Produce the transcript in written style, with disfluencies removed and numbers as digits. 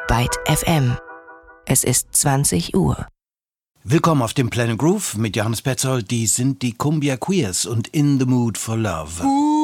Byte FM. Es ist 20 Uhr. Willkommen auf dem Planet Groove mit Johannes Petzold. Die sind die Cumbia Queers und In the Mood for Love.